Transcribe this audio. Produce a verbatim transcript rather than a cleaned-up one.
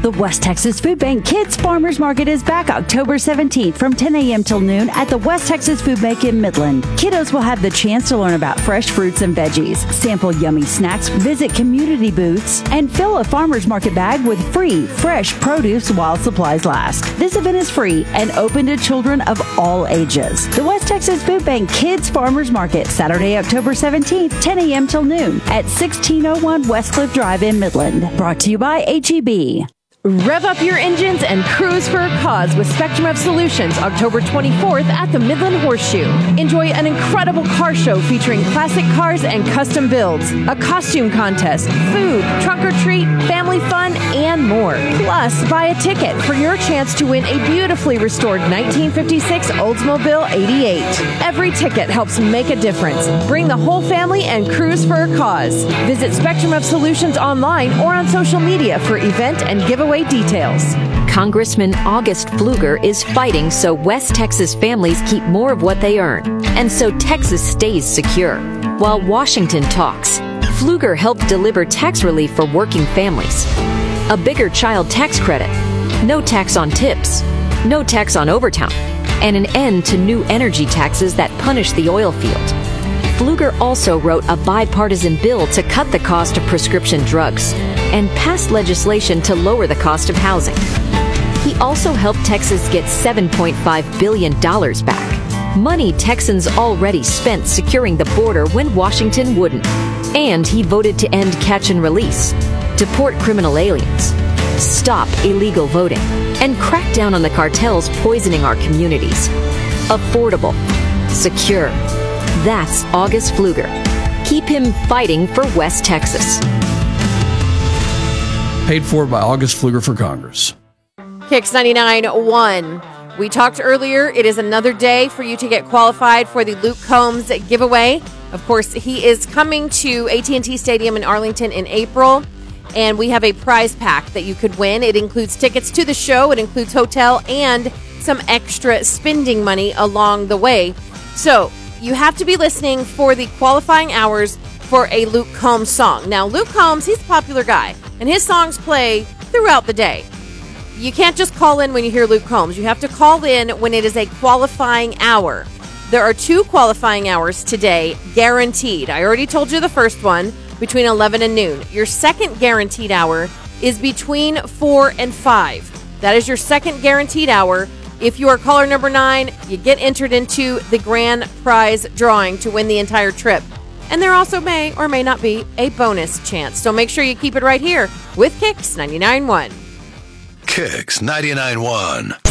The West Texas Food Bank Kids Farmers Market is back October seventeenth from ten a.m. till noon at the West Texas Food Bank in Midland. Kiddos will have the chance to learn about fresh fruits and veggies, sample yummy snacks, visit community booths, and fill a farmer's market bag with free, fresh produce while supplies last. This event is free and open to children of all ages. The West Texas Food Bank Kids Farmers Market, Saturday, October seventeenth, ten a.m. till noon at sixteen oh one West Cliff Drive in Midland. Brought to you by H E B. Rev up your engines and cruise for a cause with Spectrum of Solutions, October twenty-fourth at the Midland Horseshoe. Enjoy an incredible car show featuring classic cars and custom builds, a costume contest, food, trunk or treat, family fun, and more. Plus, buy a ticket for your chance to win a beautifully restored nineteen fifty-six Oldsmobile eighty-eight. Every ticket helps make a difference. Bring the whole family and cruise for a cause. Visit Spectrum of Solutions online or on social media for event and giveaway details. Congressman August Pfluger is fighting so West Texas families keep more of what they earn, and so Texas stays secure. While Washington talks, Pfluger helped deliver tax relief for working families. A bigger child tax credit, no tax on tips, no tax on overtime, and an end to new energy taxes that punish the oil field. Pfluger also wrote a bipartisan bill to cut the cost of prescription drugs and passed legislation to lower the cost of housing. He also helped Texas get seven point five billion dollars back, money Texans already spent securing the border when Washington wouldn't. And he voted to end catch and release, deport criminal aliens, stop illegal voting, and crack down on the cartels poisoning our communities. Affordable, secure. That's August Pfluger. Keep him fighting for West Texas. Paid for by August Pfluger for Congress. Kicks ninety-nine point one. We talked earlier, it is another day for you to get qualified for the Luke Combs giveaway. Of course, he is coming to A T and T Stadium in Arlington in April, and we have a prize pack that you could win. It includes tickets to the show, it includes hotel, and some extra spending money along the way. So, you have to be listening for the qualifying hours for a Luke Combs song. Now, Luke Combs, he's a popular guy, and his songs play throughout the day. You can't just call in when you hear Luke Combs. You have to call in when it is a qualifying hour. There are two qualifying hours today, guaranteed. I already told you the first one, between eleven and noon. Your second guaranteed hour is between four and five. That is your second guaranteed hour. If you are caller number nine, you get entered into the grand prize drawing to win the entire trip. And there also may or may not be a bonus chance. So make sure you keep it right here with Kicks ninety-nine point one. Kicks ninety-nine point one.